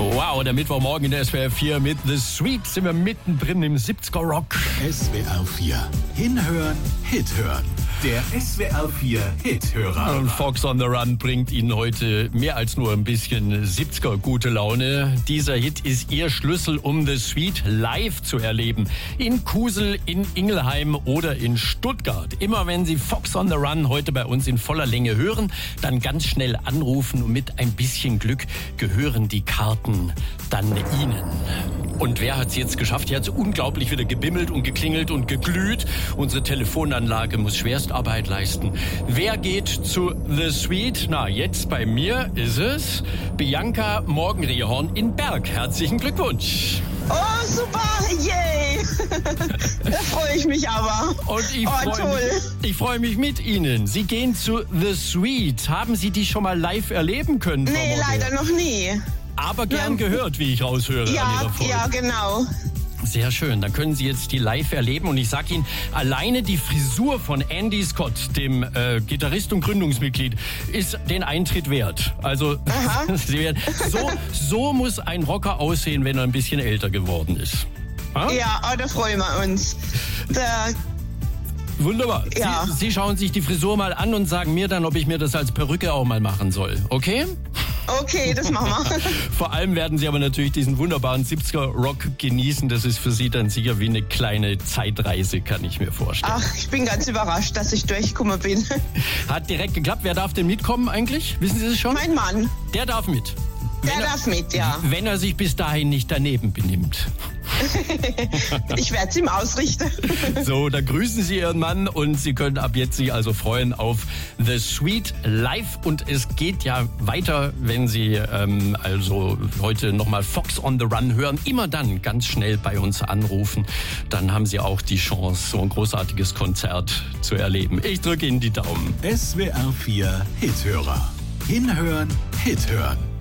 Wow, der Mittwochmorgen in der SWR 4 mit The Sweet sind wir mittendrin im 70er Rock. SWR 4. Hinhören, Hit hören. Der SWR 4 Hit-Hörer. Und Fox on the Run bringt Ihnen heute mehr als nur ein bisschen 70er gute Laune. Dieser Hit ist Ihr Schlüssel, um The Sweet live zu erleben. In Kusel, in Ingelheim oder in Stuttgart. Immer wenn Sie Fox on the Run heute bei uns in voller Länge hören, dann ganz schnell anrufen und mit ein bisschen Glück gehören die Karten dann Ihnen. Und wer hat es jetzt geschafft? Hier hat es unglaublich wieder gebimmelt und geklingelt und geglüht. Unsere Telefonanlage muss Schwerstarbeit leisten. Wer geht zu The Sweet? Na, jetzt bei mir ist es Bianca Morgenrehorn in Berg. Herzlichen Glückwunsch. Oh, super, yay! Da freue ich mich aber. Und ich freue mich mit Ihnen. Sie gehen zu The Sweet. Haben Sie die schon mal live erleben können? Nee, leider noch nie. Aber gern gehört, wie ich raushöre. Ja, genau. Sehr schön, dann können Sie jetzt die live erleben und ich sag Ihnen, alleine die Frisur von Andy Scott, dem Gitarrist und Gründungsmitglied, ist den Eintritt wert. Also so muss ein Rocker aussehen, wenn er ein bisschen älter geworden ist. Ha? Ja, da freuen wir uns. Wunderbar. Ja. Sie schauen sich die Frisur mal an und sagen mir dann, ob ich mir das als Perücke auch mal machen soll. Okay? Okay, das machen wir. Vor allem werden Sie aber natürlich diesen wunderbaren 70er-Rock genießen. Das ist für Sie dann sicher wie eine kleine Zeitreise, kann ich mir vorstellen. Ach, ich bin ganz überrascht, dass ich durchgekommen bin. Hat direkt geklappt. Wer darf denn mitkommen eigentlich? Wissen Sie es schon? Mein Mann. Der darf mit. Der darf mit, ja. Wenn er sich bis dahin nicht daneben benimmt. Ich werde es ihm ausrichten. So, dann grüßen Sie Ihren Mann und Sie können ab jetzt sich also freuen auf The Sweet live. Und es geht ja weiter, wenn Sie also heute nochmal Fox on the Run hören. Immer dann ganz schnell bei uns anrufen. Dann haben Sie auch die Chance, so ein großartiges Konzert zu erleben. Ich drücke Ihnen die Daumen. SWR 4 Hit-Hörer. Hinhören, Hit hören.